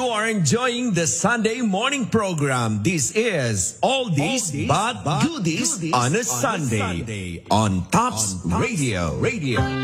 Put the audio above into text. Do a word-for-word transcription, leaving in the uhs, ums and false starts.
You are enjoying the Sunday morning program. This is All These But Goodies on a Sunday on Tops Radio. Radio.